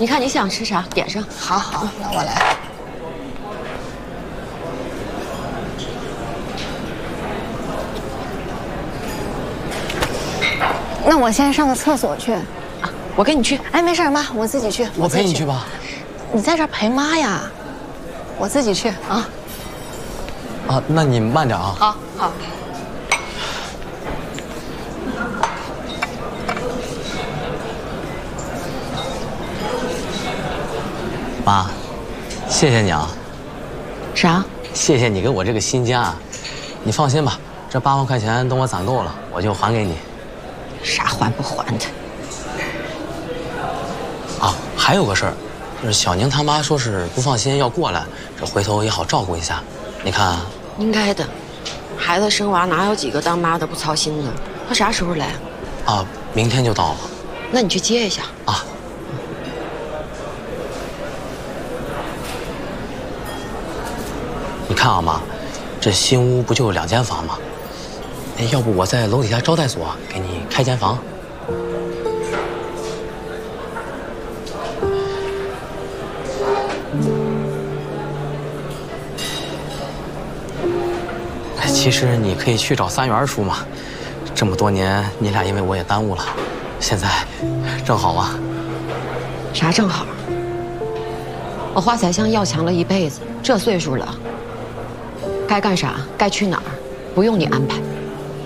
你看你想吃啥，点上。 好好，那我来。那我先上个厕所去。 我跟你去。 哎，没事，妈，我自己去。 我陪你去吧。 你在这儿陪妈呀？我自己去啊。 啊，那你慢点啊。 好，好。 妈，谢谢你啊。 啥？ 谢谢你给我这个新家。你放心吧，这8万块钱等我攒够了，我就还给你。 啥还不还的？ 啊，还有个事儿，就是小宁他妈说是不放心要过来，这回头也好照顾一下。你看， 应该的，孩子生娃哪有几个当妈的不操心的？他啥时候来？ 啊，明天就到了。 那你去接一下啊。你看啊，妈，这新屋不就2间房吗？哎，要不我在楼底下招待所给你开间房。其实你可以去找3元叔嘛，这么多年你俩因为我也耽误了，现在正好啊。 啥正好？我华彩香要强了一辈子，这岁数了，该干啥该去哪儿，不用你安排。